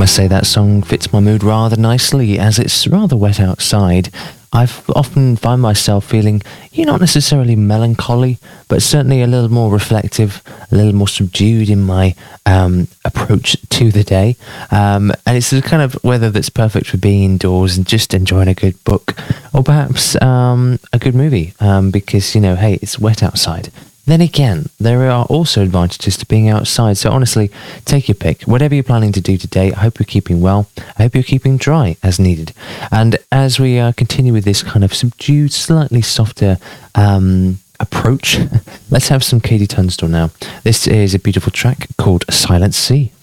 must say that song fits my mood rather nicely, as it's rather wet outside. I've often find myself feeling, not necessarily melancholy, but certainly a little more reflective, a little more subdued in my approach to the day. And it's the kind of weather that's perfect for being indoors and just enjoying a good book, or perhaps a good movie, because, hey, it's wet outside. Then again, there are also advantages to being outside. So honestly, take your pick. Whatever you're planning to do today, I hope you're keeping well. I hope you're keeping dry as needed. And as we continue with this kind of subdued, slightly softer approach, let's have some Katie Tunstall now. This is a beautiful track called Silent Sea.